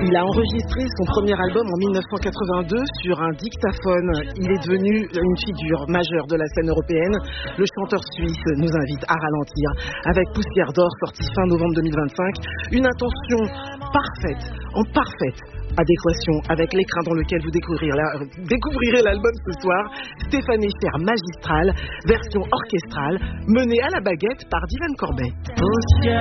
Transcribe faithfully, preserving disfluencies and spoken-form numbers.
Il a enregistré son premier album en mille neuf cent quatre-vingt-deux sur un dictaphone. Il est devenu une figure majeure de la scène européenne. Le chanteur suisse nous invite à ralentir avec Poussière d'or, sorti fin novembre deux mille vingt-cinq. Une intention parfaite, en parfaite adéquation avec l'écran dans lequel vous découvrirez, la, découvrirez l'album ce soir. Stéphanie Cher Magistral, version orchestrale, menée à la baguette par Dylan Corbet.